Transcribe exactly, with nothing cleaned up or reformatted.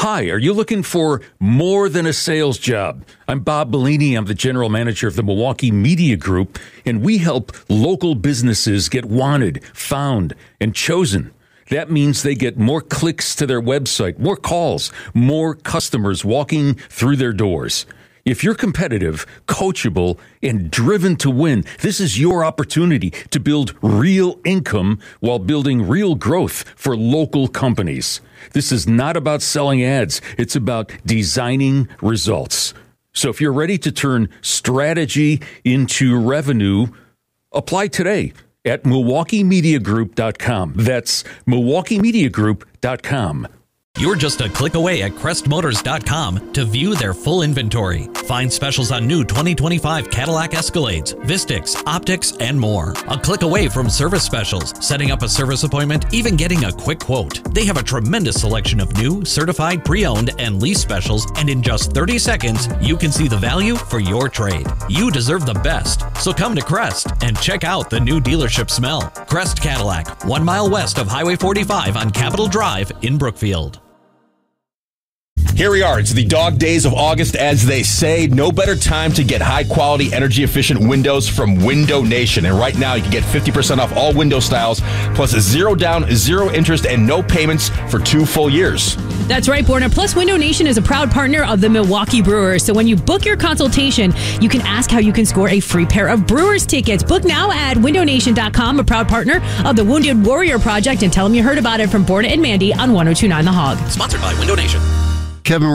Hi, are you looking for more than a sales job? I'm Bob Bellini. I'm the general manager of the Milwaukee Media Group, and we help local businesses get wanted, found, and chosen. That means they get more clicks to their website, more calls, more customers walking through their doors. If you're competitive, coachable, and driven to win, this is your opportunity to build real income while building real growth for local companies. This is not about selling ads. It's about designing results. So if you're ready to turn strategy into revenue, apply today at Milwaukee Media Group dot com. That's Milwaukee Media Group dot com. You're just a click away at Crest Motors dot com to view their full inventory. Find specials on new twenty twenty-five Cadillac Escalades, Vistix, Optics, and more. A click away from service specials, setting up a service appointment, even getting a quick quote. They have a tremendous selection of new, certified, pre-owned, and lease specials, and in just thirty seconds, you can see the value for your trade. You deserve the best, so come to Crest and check out the new dealership smell. Crest Cadillac, one mile west of Highway forty-five on Capitol Drive in Brookfield. Here we are. It's the dog days of August, as they say. No better time to get high-quality, energy-efficient windows from Window Nation. And right now, you can get fifty percent off all window styles, plus zero down, zero interest, and no payments for two full years. That's right, Borna. Plus, Window Nation is a proud partner of the Milwaukee Brewers. So when you book your consultation, you can ask how you can score a free pair of Brewers tickets. Book now at Window Nation dot com, a proud partner of the Wounded Warrior Project, and tell them you heard about it from Borna and Mandy on one oh two point nine The Hog. Sponsored by Window Nation. Kevin